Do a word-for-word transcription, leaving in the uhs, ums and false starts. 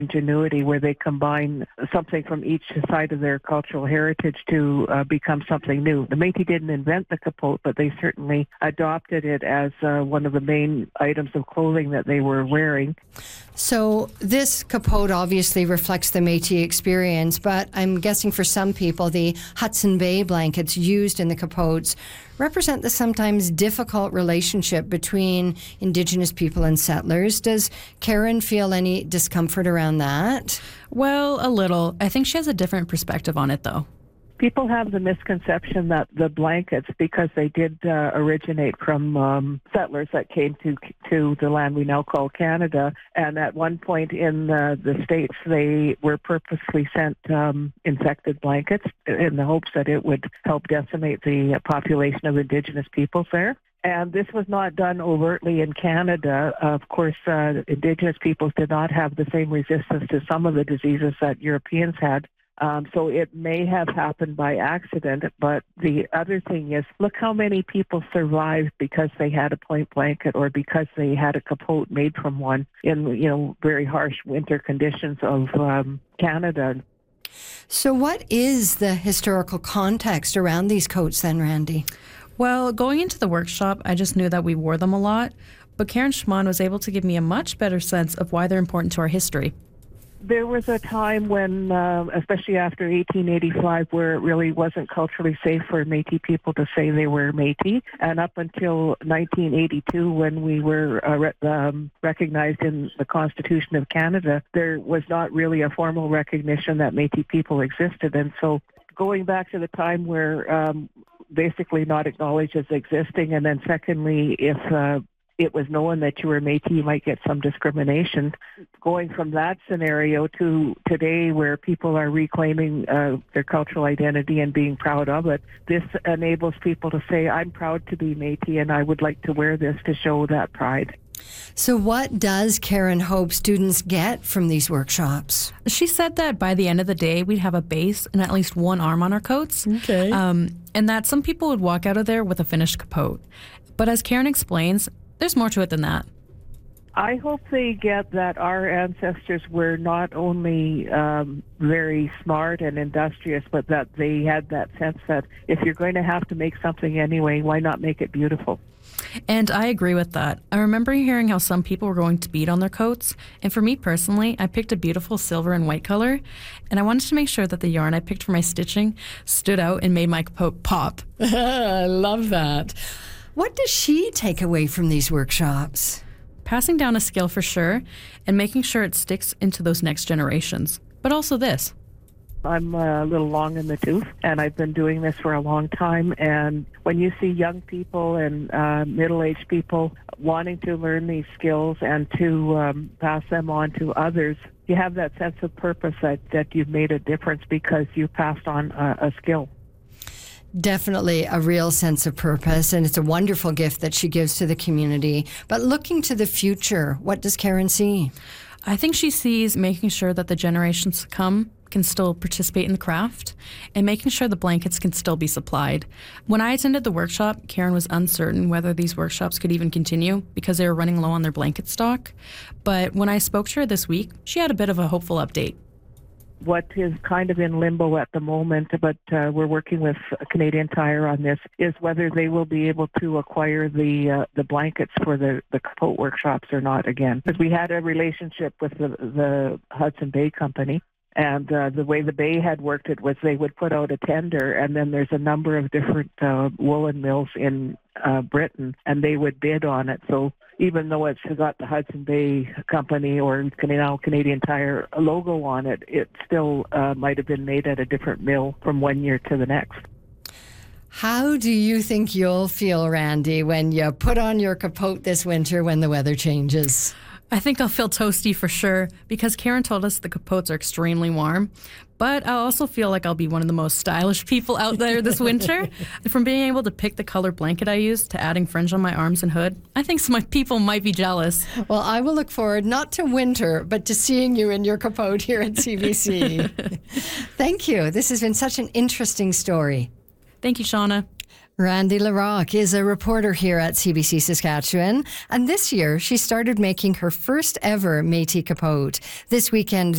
ingenuity where they combine something from each side of their cultural heritage to uh, become something new. The Métis didn't invent the capote, but they certainly adopted it as uh, one of the main items of clothing that they were wearing. So this capote obviously reflects the Métis experience, but I'm guessing for some people the Hudson Bay blankets used in the capotes represent the sometimes difficult relationship between Indigenous people and settlers. Does Karen feel any discomfort around that? Well, a little. I think she has a different perspective on it, though. People have the misconception that the blankets, because they did uh, originate from um, settlers that came to to the land we now call Canada, and at one point in uh, the States, they were purposely sent um, infected blankets in the hopes that it would help decimate the population of Indigenous peoples there. And this was not done overtly in Canada. Of course, uh, Indigenous peoples did not have the same resistance to some of the diseases that Europeans had. Um, so it may have happened by accident, but the other thing is, look how many people survived because they had a point blanket or because they had a capote made from one in, you know, very harsh winter conditions of um, Canada. So what is the historical context around these coats then, Randy? Well, going into the workshop, I just knew that we wore them a lot, but Karen Schmann was able to give me a much better sense of why they're important to our history. There was a time when, uh, especially after eighteen eighty-five, where it really wasn't culturally safe for Métis people to say they were Métis. And up until nineteen eighty-two, when we were uh, re- um, recognized in the Constitution of Canada, there was not really a formal recognition that Métis people existed. And so going back to the time where um, basically not acknowledged as existing, and then secondly, if uh, it was known that you were Métis, you might get some discrimination. Going from that scenario to today where people are reclaiming uh, their cultural identity and being proud of it, this enables people to say, I'm proud to be Métis and I would like to wear this to show that pride. So what does Karen hope students get from these workshops? She said that by the end of the day, we'd have a base and at least one arm on our coats. Okay. Um, and that some people would walk out of there with a finished capote. But as Karen explains, there's more to it than that. I hope they get that our ancestors were not only um, very smart and industrious, but that they had that sense that if you're going to have to make something anyway, why not make it beautiful? And I agree with that. I remember hearing how some people were going to bead on their coats. And for me personally, I picked a beautiful silver and white color. And I wanted to make sure that the yarn I picked for my stitching stood out and made my capote pop. I love that. What does she take away from these workshops? Passing down a skill for sure, and making sure it sticks into those next generations. But also this. I'm a little long in the tooth, and I've been doing this for a long time. And when you see young people and uh, middle-aged people wanting to learn these skills and to um, pass them on to others, you have that sense of purpose that, that you've made a difference because you passed on a, a skill. Definitely a real sense of purpose, and it's a wonderful gift that she gives to the community. But looking to the future, what does Karen see? I think she sees making sure that the generations to come can still participate in the craft and making sure the blankets can still be supplied. When I attended the workshop, Karen was uncertain whether these workshops could even continue because they were running low on their blanket stock. But when I spoke to her this week, she had a bit of a hopeful update. What is kind of in limbo at the moment, but uh, we're working with Canadian Tire on this, is whether they will be able to acquire the uh, the blankets for the, the capote workshops or not again. Because we had a relationship with the, the Hudson Bay Company, and uh, the way the Bay had worked it was they would put out a tender, and then there's a number of different uh, woolen mills in uh, Britain, and they would bid on it. So even though it's got the Hudson Bay Company or now Canadian Tire logo on it, it still uh, might have been made at a different mill from one year to the next. How do you think you'll feel, Randy, when you put on your capote this winter when the weather changes? I think I'll feel toasty for sure because Karen told us the capotes are extremely warm. But I'll also feel like I'll be one of the most stylish people out there this winter. From being able to pick the color blanket I use to adding fringe on my arms and hood, I think some people might be jealous. Well, I will look forward not to winter, but to seeing you in your capote here at C B C. Thank you. This has been such an interesting story. Thank you, Shauna. Randy Larocque is a reporter here at C B C Saskatchewan, and this year she started making her first ever Métis capote. This weekend